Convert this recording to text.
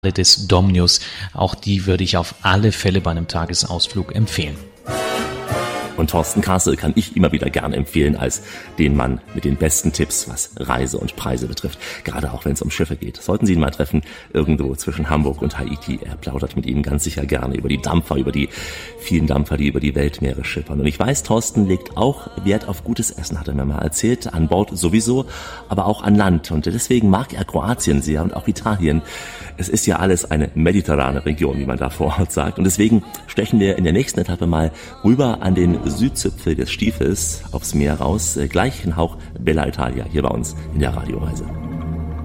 des Domnius. Auch die würde ich auf alle Fälle bei einem Tagesausflug empfehlen. Und Thorsten Kassel kann ich immer wieder gerne empfehlen als den Mann mit den besten Tipps, was Reise und Preise betrifft. Gerade auch wenn es um Schiffe geht. Sollten Sie ihn mal treffen, irgendwo zwischen Hamburg und Haiti. Er plaudert mit Ihnen ganz sicher gerne über die Dampfer, über die vielen Dampfer, die über die Weltmeere schippern. Und ich weiß, Thorsten legt auch Wert auf gutes Essen, hat er mir mal erzählt. An Bord sowieso, aber auch an Land. Und deswegen mag er Kroatien sehr und auch Italien. Es ist ja alles eine mediterrane Region, wie man da vor Ort sagt. Und deswegen stechen wir in der nächsten Etappe mal rüber an den Südzipfel des Stiefels aufs Meer raus. Gleich ein Hauch Bella Italia hier bei uns in der Radioreise.